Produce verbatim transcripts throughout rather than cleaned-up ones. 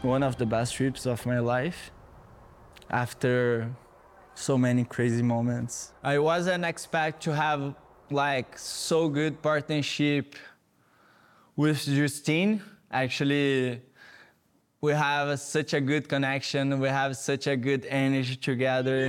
one of the best trips of my life after so many crazy moments. I wasn't expect to have like so good partnership with Justine. Actually, we have such a good connection. We have such a good energy together.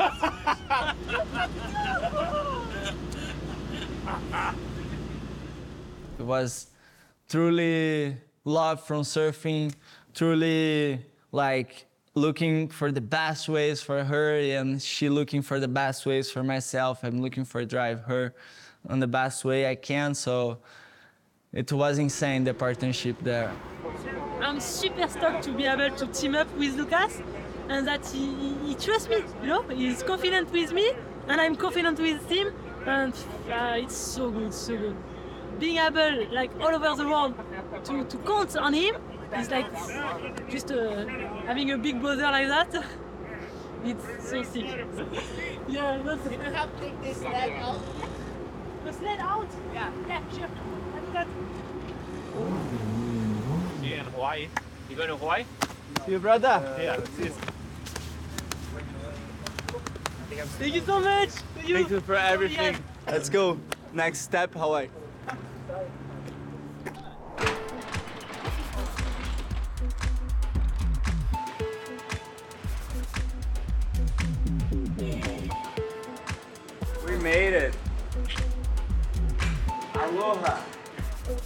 It was truly love from surfing, truly like looking for the best ways for her, and she looking for the best ways for myself. I'm looking for drive her on the best way I can. So it was insane, the partnership there. I'm super stoked to be able to team up with Lucas and that he, he trusts me, you know, he's confident with me and I'm confident with him, and uh, it's so good, so good. Being able, like all over the world, to, to count on him is like just uh, having a big brother like that. It's so sick. Yeah, that's it. You have to take this leg out. The sled out? Yeah. Yeah, sure. I do that. You in Hawaii? You going to Hawaii? Your brother? Uh, yeah. Thank you so much. Thank you, Thank you for everything. Yeah. Let's go. Next step, Hawaii. We made it. Aloha.